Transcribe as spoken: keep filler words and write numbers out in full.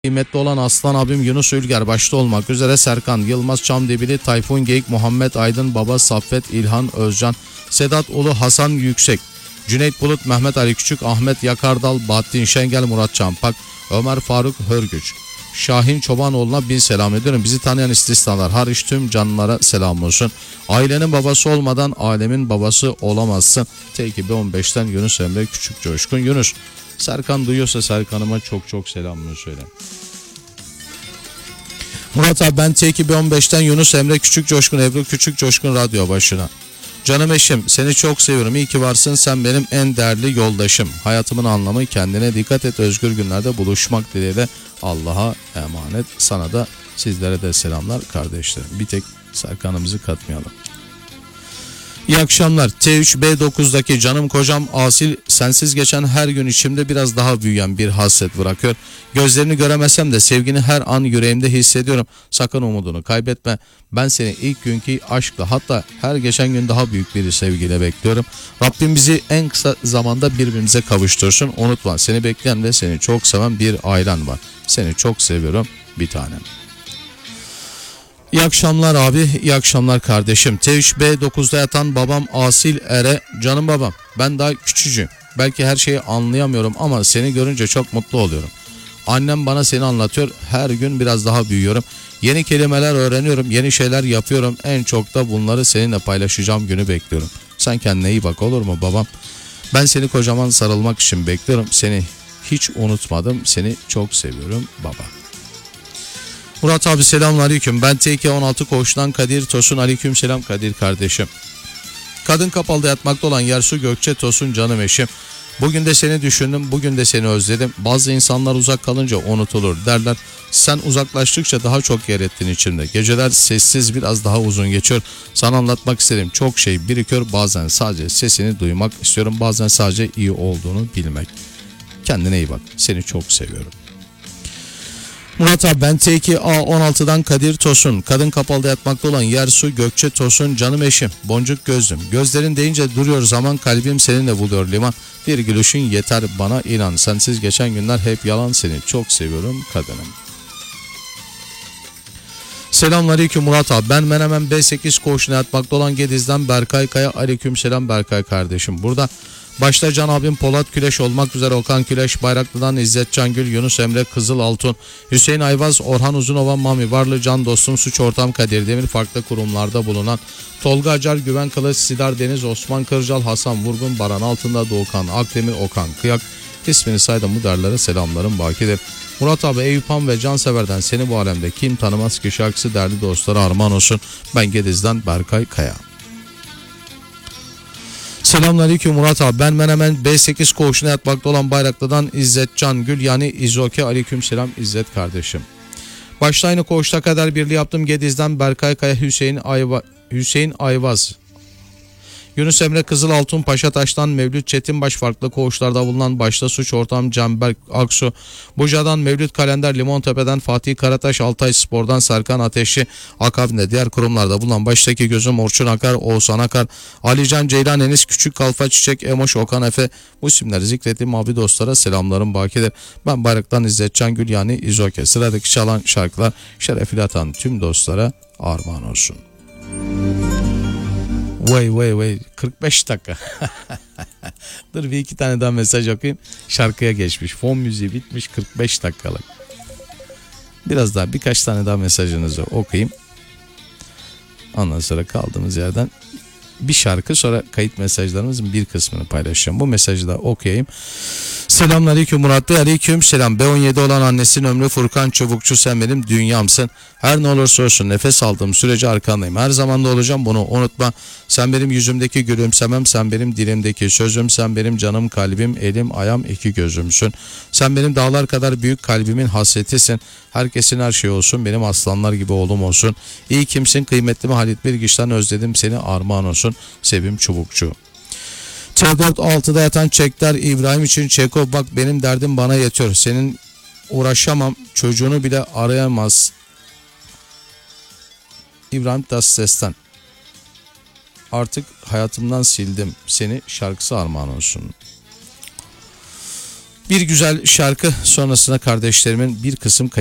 Kıymetli olan Aslan abim Yunus Ülger başta olmak üzere Serkan, Yılmaz Çamdebili, Tayfun Geyik, Muhammed Aydın, Baba Saffet, İlhan Özcan, Sedat Ulu, Hasan Yüksek, Cüneyt Bulut, Mehmet Ali Küçük, Ahmet Yakardal, Bahattin Şengel, Murat Çampak, Ömer Faruk Hörgüç, Şahin Çobanoğlu'na bin selam ediyorum. Bizi tanıyan istisnalar hariç tüm canlılara selam olsun. Ailenin babası olmadan alemin babası olamazsın. T iki B on beşten Yunus Emre Küçük Coşkun. Yunus, Serkan duyuyorsa Serkan'ıma çok çok selamını söyle. Murat abi, ben T iki B on beşten Yunus Emre Küçük Coşkun, Ebru Küçük Coşkun radyo başına. Canım eşim, seni çok seviyorum. İyi ki varsın, sen benim en değerli yoldaşım. Hayatımın anlamı, kendine dikkat et, özgür günlerde buluşmak dileğiyle. Allah'a emanet. Sana da, sizlere de selamlar kardeşlerim. Bir tek Serkan'ımızı katmayalım. İyi akşamlar. T üç B dokuzdaki canım kocam Asil, sensiz geçen her gün içimde biraz daha büyüyen bir hasret bırakıyor. Gözlerini göremesem de sevgini her an yüreğimde hissediyorum. Sakın umudunu kaybetme. Ben seni ilk günkü aşkla, hatta her geçen gün daha büyük bir sevgiyle bekliyorum. Rabbim bizi en kısa zamanda birbirimize kavuştursun. Unutma, seni bekleyen ve seni çok seven bir ailen var. Seni çok seviyorum bir tanem. İyi akşamlar abi, iyi akşamlar kardeşim. T üç B dokuzda yatan babam Asil Ere, canım babam, ben daha küçücüğüm. Belki her şeyi anlayamıyorum ama seni görünce çok mutlu oluyorum. Annem bana seni anlatıyor, her gün biraz daha büyüyorum. Yeni kelimeler öğreniyorum, yeni şeyler yapıyorum. En çok da bunları seninle paylaşacağım günü bekliyorum. Sen kendine iyi bak, olur mu babam? Ben seni kocaman sarılmak için bekliyorum. Seni hiç unutmadım, seni çok seviyorum baba. Murat abi selamünaleyküm. Ben T iki on altı Koğuş'tan Kadir Tosun. Aleyküm selam Kadir kardeşim. Kadın kapalıda yatmakta olan Yersu Gökçe Tosun, canım eşim. Bugün de seni düşündüm, bugün de seni özledim. Bazı insanlar uzak kalınca unutulur derler. Sen uzaklaştıkça daha çok yer ettin içimde. Geceler sessiz, biraz daha uzun geçiyor. Sana anlatmak istedim, çok şey birikiyor. Bazen sadece sesini duymak istiyorum. Bazen sadece iyi olduğunu bilmek. Kendine iyi bak. Seni çok seviyorum. Murat abi, ben T iki A on altıdan Kadir Tosun. Kadın kapalıda yatmakta olan Yersu Gökçe Tosun, canım eşim. Boncuk gözlüm. Gözlerin deyince duruyor zaman, kalbim seninle buluyor liman. Bir gülüşün yeter bana inan. Sensiz geçen günler hep yalan, seni çok seviyorum kadınım. Selamünaleyküm Murat abi. Ben Menemen B sekiz Koğuşu'na yatmakta olan Gediz'den Berkay Kaya. Aleyküm selam Berkay kardeşim. Burada başta Can abim Polat Küleş olmak üzere Okan Küleş, Bayraklı'dan İzzet Cangül, Yunus Emre Kızıl Altun, Hüseyin Ayvaz, Orhan Uzunova, Mami Varlı, Can Dostum, Suç Ortam Kadir Demir, farklı kurumlarda bulunan Tolga Acar, Güven Kılıç, Sidar Deniz, Osman Kırcal, Hasan Vurgun, Baran Altında, Doğukan Akdemir, Okan Kıyak, ismini saydım bu derlere selamlarım bakidir. Murat abi, Eyüp Han ve Cansever'den Seni Bu Alemde Kim Tanımaz Ki şarkısı değerli dostlara armağan olsun. Ben Gediz'den Berkay Kaya. Selamünaleyküm Murat abi. Ben Menemen B sekiz Koğuşu'na yatmakta olan Bayraklı'dan İzzet Can Gül, yani İzoke. Aleyküm selam İzzet kardeşim. Başta aynı koğuşta kadar birliği yaptım Gediz'den Berkay Kaya, Hüseyin Ayva, Hüseyin Ayvaz, Yunus Emre Kızıl Altun, Paşataş'tan Mevlüt Çetinbaş, farklı koğuşlarda bulunan başta Suç Ortam Canberk Aksu, Buca'dan Mevlüt Kalender, Limontepe'den Fatih Karataş, Altay Spor'dan Serkan Ateşi, akabinde diğer kurumlarda bulunan baştaki gözüm Orçun Akar, Oğuzhan Akar, Alican Ceylan, Enis Küçük, Kalfa Çiçek, Emoş, Okan Efe, bu isimleri zikrettiğim abi dostlara selamlarım bakidir. Ben Bayrak'tan İzzet Cangül, yani İzoke. Sıradaki çalan şarkılar şerefiyle atan tüm dostlara armağan olsun. Vay vay vay, kırk beş dakika. Dur bir iki tane daha mesaj okuyayım. Şarkıya geçmiş. Fon müziği bitmiş, kırk beş dakikalık. Biraz daha, birkaç tane daha mesajınızı okuyayım. Ondan sonra kaldığımız yerden bir şarkı, sonra kayıt mesajlarımızın bir kısmını paylaşacağım. Bu mesajı da okuyayım. Selamünaleyküm Murat Bey. Aleyküm selam. B on yedi olan annesinin ömrü Furkan Çubukçu, sen benim dünyamsın. Her ne olursa olsun nefes aldığım sürece arkandayım. Her zaman da olacağım, bunu unutma. Sen benim yüzümdeki gülümsemem, sen benim dilimdeki sözüm, sen benim canım, kalbim, elim, ayağım, iki gözümsün. Sen benim dağlar kadar büyük kalbimin hasretisin. Herkesin her şeyi olsun, benim aslanlar gibi oğlum olsun. İyi kimsin, kıymetlimi Halit Bilgiç'ten özledim seni, armağan olsun Sevim Çubukçu. T dört altıda yatan Çekler İbrahim için Çeko, bak benim derdim bana yetiyor. Senin uğraşamam, çocuğunu bile arayamaz. İbrahim Tasses'ten. Artık hayatımdan sildim seni şarkısı armağan olsun. Bir güzel şarkı sonrasında kardeşlerimin bir kısım